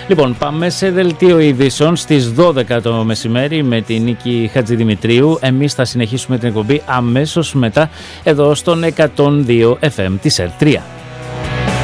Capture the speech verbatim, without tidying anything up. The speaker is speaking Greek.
Λοιπόν, πάμε σε δελτίο ειδήσεων στις δώδεκα το μεσημέρι με τη Νίκη Χατζηδημητρίου. Εμείς θα συνεχίσουμε την εκπομπή αμέσως μετά εδώ στον εκατόν δύο εφ εμ της ερ τρία.